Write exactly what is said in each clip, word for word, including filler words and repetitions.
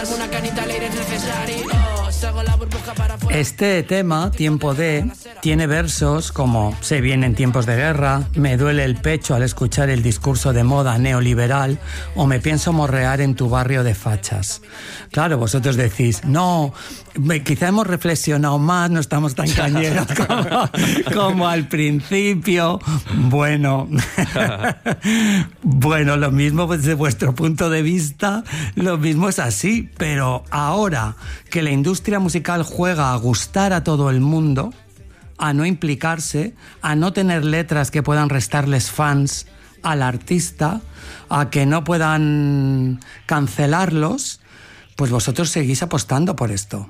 alguna canita al aire es necesario. Oh, salgo la burbuja para afuera. Este tema, Tiempo de, tiene versos como se vienen tiempos de guerra, me duele el pecho al escuchar el discurso de moda neoliberal o me pienso morrear en tu barrio de fachas. Claro, vosotros decís, no, quizá hemos reflexionado más, no estamos tan cañeros como, como al principio. Bueno, bueno, lo mismo desde vuestro punto de vista, lo mismo es así, pero ahora que la industria musical juega a gustar a todo el mundo, a no implicarse, a no tener letras que puedan restarles fans al artista, a que no puedan cancelarlos, pues vosotros seguís apostando por esto.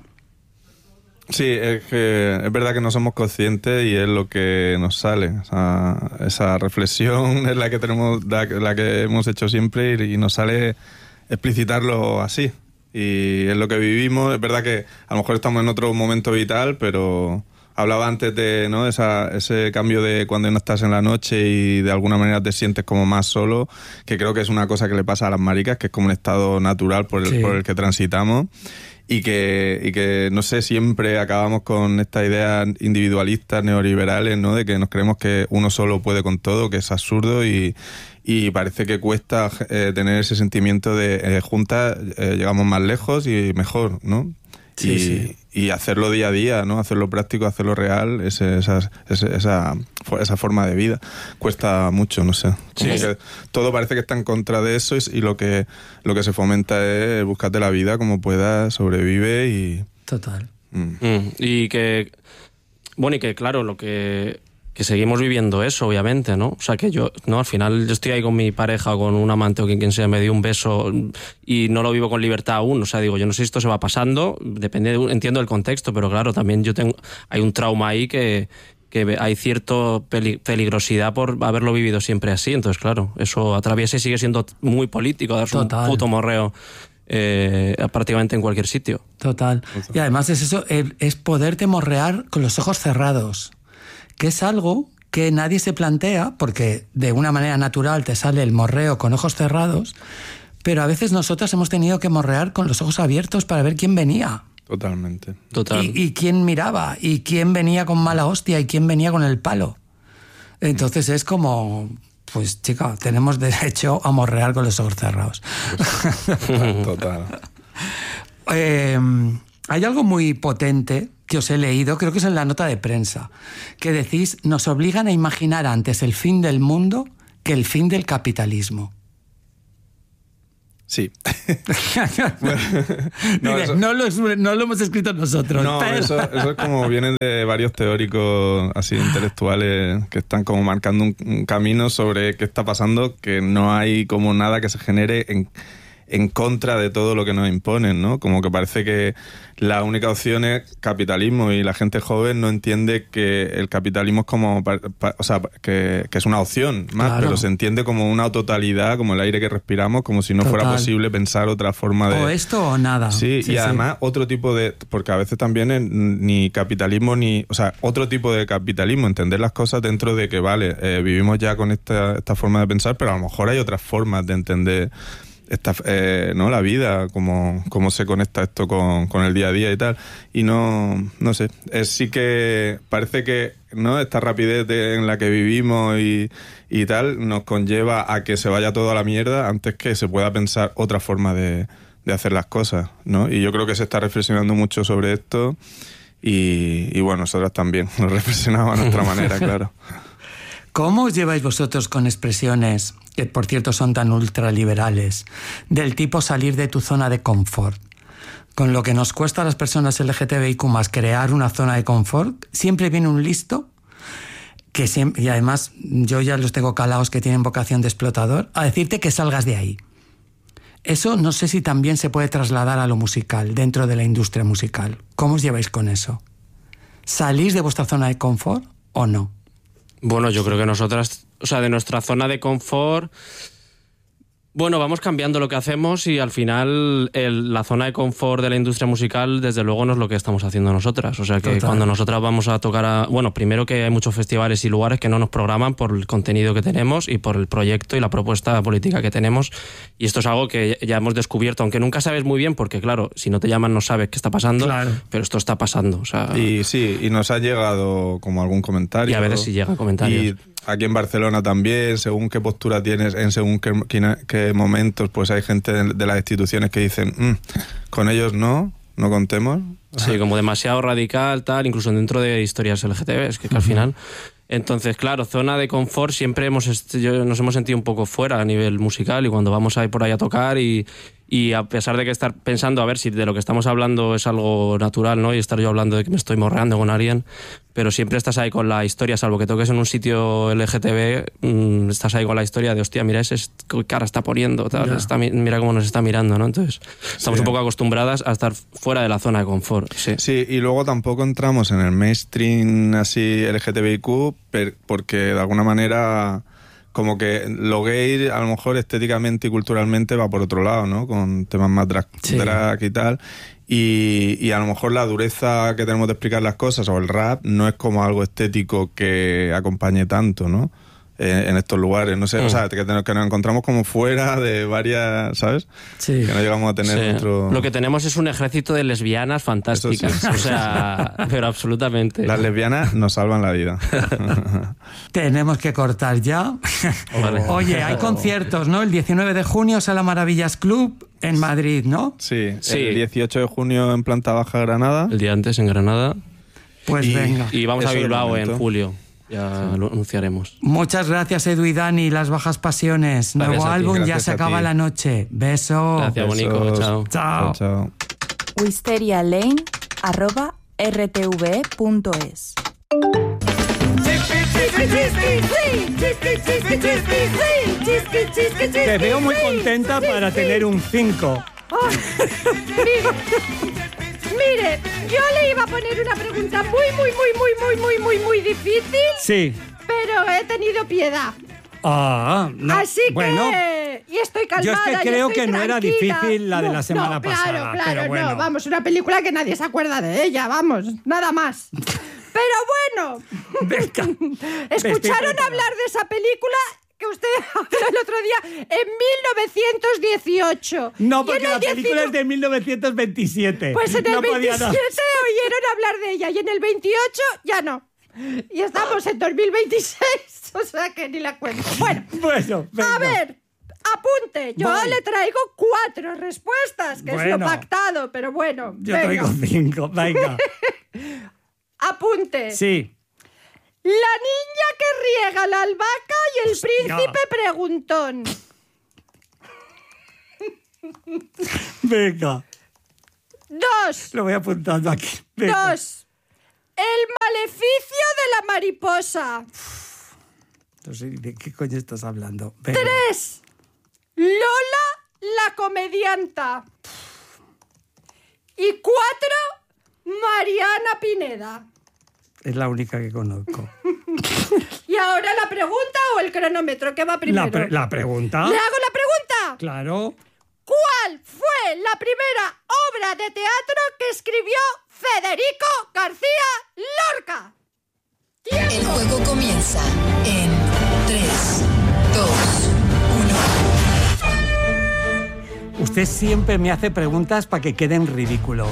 Sí, es que es verdad que no somos conscientes y es lo que nos sale. O sea, esa reflexión es la que tenemos, la, la que hemos hecho siempre y, y nos sale explicitarlo así. Y es lo que vivimos. Es verdad que a lo mejor estamos en otro momento vital, pero hablaba antes de, ¿no?, esa, ese cambio de cuando no estás en la noche y de alguna manera te sientes como más solo, que creo que es una cosa que le pasa a las maricas, que es como un estado natural por el, sí. por el que transitamos. Y que, y que, no sé, siempre acabamos con estas ideas individualistas, neoliberales, ¿no? De que nos creemos que uno solo puede con todo, que es absurdo y, y parece que cuesta eh, tener ese sentimiento de eh, juntas eh, llegamos más lejos y mejor, ¿no? Sí, y, sí. y hacerlo día a día, ¿no? Hacerlo práctico, hacerlo real, ese, esa, ese, esa, esa forma de vida cuesta mucho, no sé. Sí. Que todo parece que está en contra de eso y, y lo que lo que se fomenta es búscate la vida como puedas, sobrevive y... Total. Mm. Mm. Y que... Bueno, y que claro, lo que... que seguimos viviendo eso, obviamente, ¿no? O sea, que yo, no, al final yo estoy ahí con mi pareja, con un amante o quien, quien sea, me dio un beso y no lo vivo con libertad aún. O sea, digo, yo no sé si esto se va pasando, depende, de, entiendo el contexto, pero claro, también yo tengo, hay un trauma ahí que, que hay cierta peligrosidad por haberlo vivido siempre así. Entonces, claro, eso atraviesa y sigue siendo muy político, darse Total. un puto morreo eh, prácticamente en cualquier sitio. Total. Y además es eso, es poderte morrear con los ojos cerrados, que es algo que nadie se plantea, porque de una manera natural te sale el morreo con ojos cerrados, pero a veces nosotras hemos tenido que morrear con los ojos abiertos para ver quién venía. Totalmente. Total. Y, y quién miraba, y quién venía con mala hostia, y quién venía con el palo. Entonces es como, pues chica, tenemos derecho a morrear con los ojos cerrados. Total. eh, hay algo muy potente que os he leído, creo que es en la nota de prensa, que decís, nos obligan a imaginar antes el fin del mundo que el fin del capitalismo. Sí. Bueno, no, Dile, eso, no, lo, no lo hemos escrito nosotros. No, pero... eso, eso es como viene de varios teóricos así intelectuales que están como marcando un, un camino sobre qué está pasando, que no hay como nada que se genere en... en contra de todo lo que nos imponen, ¿no? Como que parece que la única opción es capitalismo y la gente joven no entiende que el capitalismo es como, o sea, que, que es una opción más, claro. Pero se entiende como una totalidad, como el aire que respiramos, como si no Total. fuera posible pensar otra forma de... O esto o nada. Sí, sí y además sí. otro tipo de... Porque a veces también es ni capitalismo ni... O sea, otro tipo de capitalismo, entender las cosas dentro de que, vale, eh, vivimos ya con esta, esta forma de pensar, pero a lo mejor hay otras formas de entender... Esta, eh, ¿no? la vida, cómo, cómo se conecta esto con, con el día a día y tal, y no, no sé, es, sí que parece que, ¿no?, esta rapidez de, en la que vivimos y, y tal, nos conlleva a que se vaya todo a la mierda antes que se pueda pensar otra forma de, de hacer las cosas, ¿no? Y yo creo que se está reflexionando mucho sobre esto y, y bueno, nosotros también nos reflexionamos a nuestra manera, claro. ¿Cómo os lleváis vosotros con expresiones, que por cierto son tan ultraliberales, del tipo salir de tu zona de confort? Con lo que nos cuesta a las personas L G T B I Q más crear una zona de confort, siempre viene un listo, que siempre, y además yo ya los tengo calados que tienen vocación de explotador, a decirte que salgas de ahí. Eso no sé si también se puede trasladar a lo musical, dentro de la industria musical. ¿Cómo os lleváis con eso? ¿Salís de vuestra zona de confort o no? Bueno, yo creo que nosotras, o sea, de nuestra zona de confort, Bueno, vamos cambiando lo que hacemos y al final el, la zona de confort de la industria musical desde luego no es lo que estamos haciendo nosotras. O sea que Total. Cuando nosotras vamos a tocar a... Bueno, primero que hay muchos festivales y lugares que no nos programan por el contenido que tenemos y por el proyecto y la propuesta política que tenemos, y esto es algo que ya hemos descubierto, aunque nunca sabes muy bien porque claro, si no te llaman no sabes qué está pasando, claro. Pero esto está pasando. O sea... Y sí, y nos ha llegado como algún comentario. Y a veces sí llegan comentarios. Y aquí en Barcelona también, según qué postura tienes, en según qué, qué momentos, pues hay gente de, de las instituciones que dicen, mmm, con ellos no, no contemos. Sí, como demasiado radical, tal, incluso dentro de historias L G T B, es que, que al final... Entonces, claro, zona de confort, siempre hemos yo, nos hemos sentido un poco fuera a nivel musical, y cuando vamos a ir por ahí a tocar y, y a pesar de que estar pensando a ver si de lo que estamos hablando es algo natural, ¿no? Y estar yo hablando de que me estoy morreando con alguien, pero siempre estás ahí con la historia, salvo que toques en un sitio L G T B, mmm, estás ahí con la historia de, hostia, mira ese qué cara está poniendo, tal, yeah. está, mira cómo nos está mirando, ¿no? Entonces, estamos sí. un poco acostumbradas a estar fuera de la zona de confort. Sí, sí, y luego tampoco entramos en el mainstream así L G T B I Q, porque de alguna manera como que lo gay a lo mejor estéticamente y culturalmente va por otro lado, ¿no? Con temas más drag, sí. drag y tal. Y, y a lo mejor la dureza que tenemos de explicar las cosas o el rap no es como algo estético que acompañe tanto, ¿no? En, en estos lugares, no sé, mm. o sea, que, que nos encontramos como fuera de varias, ¿sabes? Sí. Que no llegamos a tener sí. nuestro... Lo que tenemos es un ejército de lesbianas fantásticas, sí. o sea, pero absolutamente. Las lesbianas nos salvan la vida. Tenemos que cortar ya. Vale. Oye, hay conciertos, ¿no? El diecinueve de junio, Sala Maravillas Club en Madrid, ¿no? Sí, sí. El dieciocho de junio en Planta Baja, Granada. El día antes en Granada. Pues y, venga. Y vamos a Bilbao en julio. Ya sí. lo anunciaremos. Muchas gracias, Edu y Dani, Las Bajas Pasiones. Gracias Nuevo álbum, gracias ya se acaba la noche. Beso. Gracias, Bonico. Chao. Chao. Chao. wisterialane arroba r t v punto es. Te veo muy contenta para tener un cinco. Oh, mire, yo le iba a poner una pregunta muy, muy, muy, muy, muy, muy, muy, muy difícil. Sí. Pero he tenido piedad. Ah, no. Así bueno, que... Y estoy calmada. Yo es que creo que tranquila. no era difícil la de la semana no, pasada. Claro, claro, pero bueno. no. Vamos, una película que nadie se acuerda de ella, vamos. Nada más. Pero bueno. ¿Escucharon hablar de esa película que usted habló el otro día en mil novecientos dieciocho? No, porque la película diecinueve... es de mil novecientos veintisiete. Pues en el no veintisiete no. oyeron hablar de ella y en el veintiocho ya no. Y estamos en dos mil veintiséis, o sea que ni la cuento. Bueno, bueno a ver, apunte. Yo Voy. le traigo cuatro respuestas, que bueno. es lo pactado, pero bueno. Yo venga. traigo cinco, venga. Apunte. Sí. La niña que riega la albahaca y el Hostia. príncipe preguntón. Venga. Dos. Lo voy apuntando aquí. Venga. Dos. El maleficio de la mariposa. No sé de qué coño estás hablando. Venga. Tres. Lola la comedianta. Y cuatro. Mariana Pineda. Es la única que conozco. ¿Y ahora la pregunta o el cronómetro? ¿Qué va primero? La, pre- la pregunta. ¿Le hago la pregunta? Claro. ¿Cuál fue la primera obra de teatro que escribió Federico García Lorca? ¡Tiempo! El juego comienza en tres, dos, uno. Usted siempre me hace preguntas para que quede en ridículo.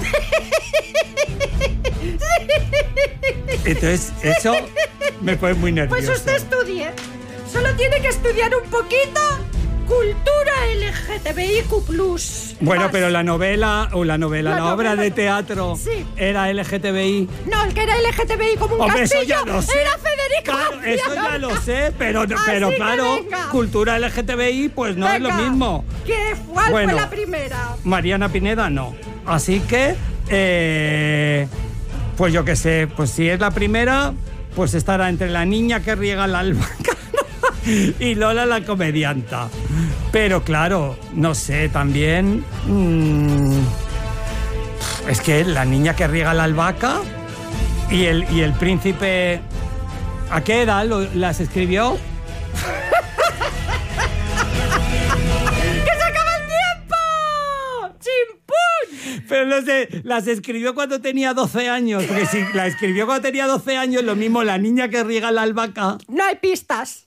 Entonces, eso me pone muy nervioso. Pues usted estudie. Solo tiene que estudiar un poquito cultura L G T B I Q plus. Bueno, Más. pero la novela, o la novela, la, la novela, obra de teatro sí. era L G T B I. No, el que era L G T B I como un Hombre, castillo eso ya lo sé. era Federico Claro, García eso ya Lorca. lo sé, pero, pero claro, venga. cultura L G T B I pues no venga. es lo mismo. ¿Qué, ¿Cuál bueno, fue la primera? Mariana Pineda no. Así que, eh, pues yo qué sé, pues si es la primera, pues estará entre la niña que riega la albahaca y Lola la comedianta. Pero claro, no sé, también... Mmm, es que la niña que riega la albahaca y el, y el príncipe... ¿A qué edad lo, las escribió? Pero no sé, las escribió cuando tenía doce años. Porque si la escribió cuando tenía doce años, lo mismo la niña que riega la albahaca. No hay pistas.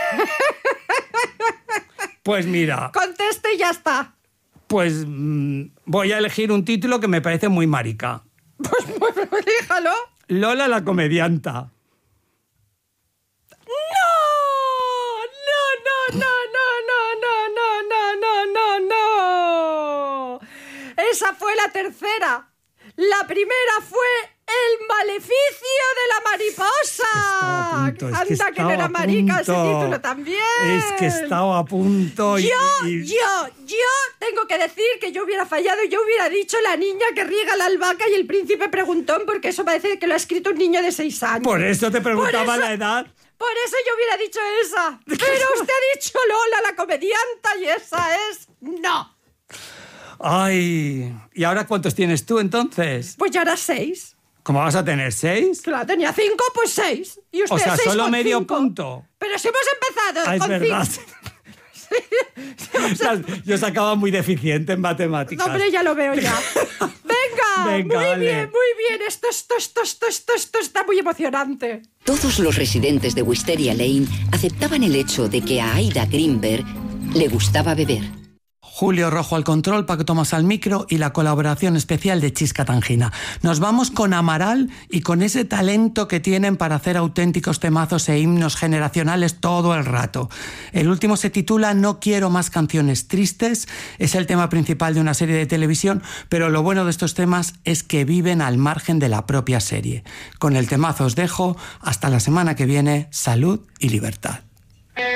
Pues mira. Conteste y ya está. Pues mmm, voy a elegir un título que me parece muy marica. Pues, pues déjalo. Lola la comedianta. ¡No! ¡No, no, no, no, no, no, no, no, no, no! Esa fue la tercera. La primera fue El maleficio de la mariposa. Punto, es Anda, que, que no era marica ese punto. título también. Es que estaba a punto. Y, Yo, y... yo, yo tengo que decir que yo hubiera fallado. Yo hubiera dicho la niña que riega la albahaca y el príncipe preguntón, porque eso parece que lo ha escrito un niño de seis años. Por eso te preguntaba Por eso- la edad. Por eso yo hubiera dicho esa. Pero usted ha dicho Lola, la comedianta, y esa es... No. Ay, ¿y ahora cuántos tienes tú entonces? Pues ya era seis. ¿Cómo vas a tener seis? Claro, tenía cinco, pues seis. Y usted O sea, seis solo con medio cinco. punto. Pero si hemos empezado Ah, es con verdad. cinco. Yo sacaba muy deficiente en matemáticas. No, hombre, ya lo veo ya. Venga, Venga, muy vale. bien, muy bien. Esto, esto, esto, esto, esto, esto está muy emocionante. Todos los residentes de Wisteria Lane aceptaban el hecho de que a Aida Greenberg le gustaba beber. Julio Rojo al control, Paco Tomás al micro y la colaboración especial de Chisca Tangina. Nos vamos con Amaral y con ese talento que tienen para hacer auténticos temazos e himnos generacionales todo el rato. El último se titula No quiero más canciones tristes, es el tema principal de una serie de televisión, pero lo bueno de estos temas es que viven al margen de la propia serie. Con el temazo os dejo, hasta la semana que viene, salud y libertad.